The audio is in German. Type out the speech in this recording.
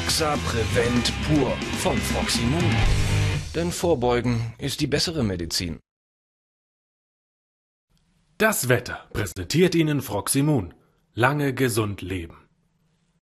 Exa Prevent Pur von Froximon. Denn Vorbeugen ist die bessere Medizin. Das Wetter präsentiert Ihnen Froximon. Lange gesund leben.